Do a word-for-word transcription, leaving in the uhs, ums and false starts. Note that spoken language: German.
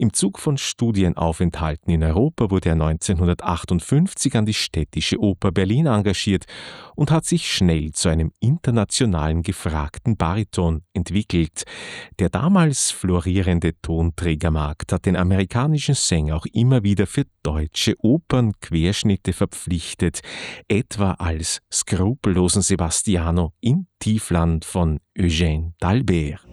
Im Zug von Studienaufenthalten in Europa wurde er neunzehnhundertachtundfünfzig an die Städtische Oper Berlin engagiert und hat sich schnell zu einem internationalen gefragten Bariton entwickelt. Der damals florierende Tonträgermarkt hat den amerikanischen Sänger auch immer wieder für deutsche Opernquerschnitte verpflichtet, etwa als skrupellosen Sebastiano in Tiefland von Eugène d'Albert.